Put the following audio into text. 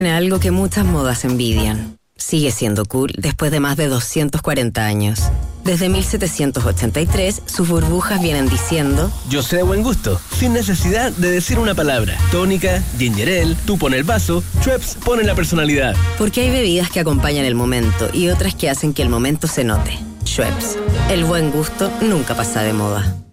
Algo que muchas modas envidian. Sigue siendo cool después de más de 240 años. Desde 1783, sus burbujas vienen diciendo: yo sé de buen gusto, sin necesidad de decir una palabra. Tónica, ginger ale, tú pon el vaso, Schweppes pone la personalidad. Porque hay bebidas que acompañan el momento y otras que hacen que el momento se note. Schweppes, el buen gusto nunca pasa de moda.